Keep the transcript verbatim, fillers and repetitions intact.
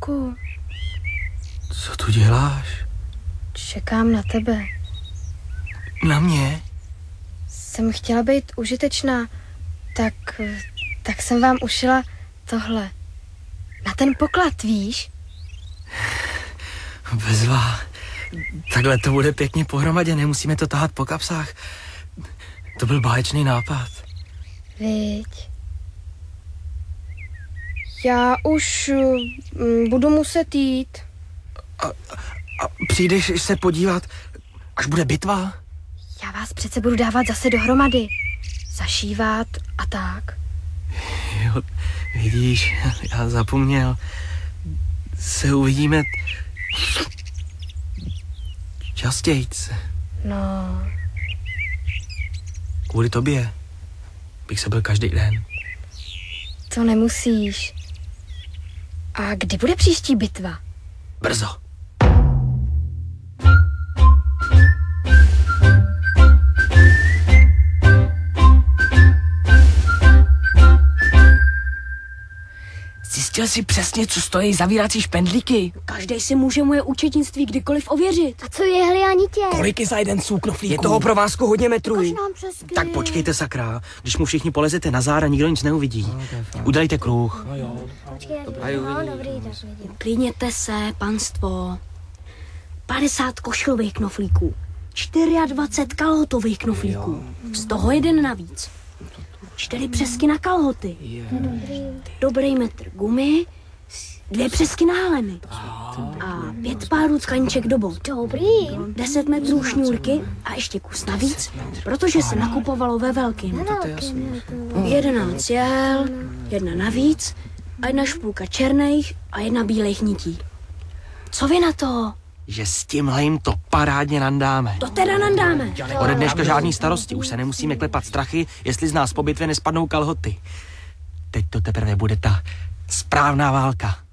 Ludku. Co tu děláš? Čekám na tebe. Na mě? Jsem chtěla být užitečná, tak, tak jsem vám ušila tohle. Na ten poklad, víš? Bezva. Takhle to bude pěkně pohromadě, nemusíme to tahat po kapsách. To byl báječný nápad. Viď. Já už uh, budu muset jít. A, a přijdeš se podívat, až bude bitva? Já vás přece budu dávat zase dohromady. Zašívat a tak. Jo, vidíš, já zapomněl. Se uvidíme častějc. No. Kvůli tobě bych se byl každý den. To nemusíš. A kdy bude příští bitva? Brzo. Zjistil jsi přesně, co stojí zavírací špendlíky? Každý si může moje účetnictví kdykoliv ověřit. A co je hlianitě? Kolik je za jeden sůl knoflíků? Je toho provázku hodně metrů. Tak počkejte, sakra. Když mu všichni polezete na záda, nikdo nic neuvidí. Udělejte kruh. Počkej, no, dobrý, tak vidím. Klidněte se, panstvo. padesát košilových knoflíků. dvacet čtyři kalhotových knoflíků. Z toho jeden navíc. Čtyři přesky na kalhoty. Dobrý metr gumy. Dvě přesky na helemy. A pět párů skleniček do bot. Dobrý. Deset metrů šňůrky a ještě kus navíc, protože se nakupovalo ve velkým. Jedenáct jel, jedna navíc a jedna špůlka černých a jedna bílejch nití. Co vy na to? Že s tímhle jim to parádně nandáme. To teda nandáme. Ode dneška žádný starosti, už se nemusíme klepat strachy, jestli z nás po bitvě nespadnou kalhoty. Teď to teprve bude ta správná válka.